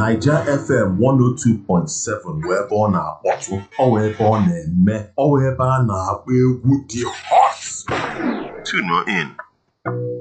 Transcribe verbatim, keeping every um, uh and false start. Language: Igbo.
Naija F M one oh two point seven wee ebe ọ na-akpọtụ, ọ wee ebe ọ na-eme, ọ wee ebe a na-agba egwu dị hot. Tune in.